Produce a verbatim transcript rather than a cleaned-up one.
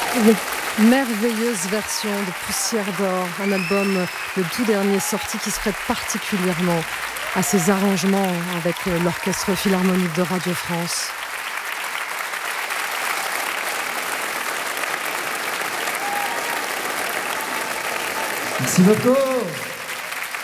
Oui. Merveilleuse version de Poussière d'or, un album, le tout dernier sorti, qui se prête particulièrement à ces arrangements avec l'Orchestre Philharmonique de Radio France. Merci beaucoup.